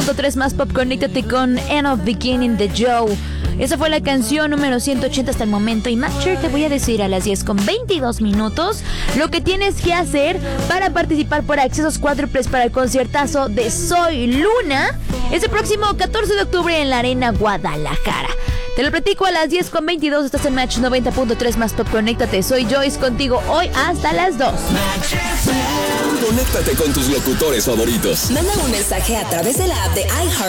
90.3 más pop, conéctate con End of Beginning de Joe. Esa fue la canción número 180 hasta el momento. Y Matcher, te voy a decir a las 10:22 lo que tienes que hacer para participar por accesos cuádruples para el conciertazo de Soy Luna ese próximo 14 de octubre en la Arena Guadalajara. Te lo platico a las 10:22. Estás en Match 90.3 más top. Conéctate. Soy Joyce contigo hoy hasta las 2. Conéctate con tus locutores favoritos. Manda un mensaje a través de la app de iHeart